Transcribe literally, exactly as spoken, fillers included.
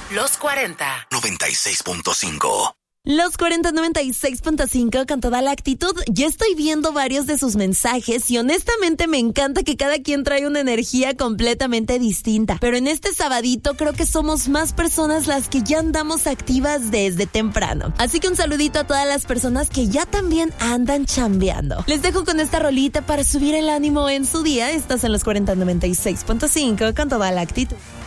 Los cuarenta. noventa y seis punto cinco. Los cuarenta noventa y seis punto cinco con toda la actitud. Ya estoy viendo varios de sus mensajes y honestamente me encanta que cada quien trae una energía completamente distinta. Pero en este sabadito creo que somos más personas las que ya andamos activas desde temprano. Así que un saludito a todas las personas que ya también andan chambeando. Les dejo con esta rolita para subir el ánimo en su día. Estás en los cuarenta noventa y seis punto cinco con toda la actitud.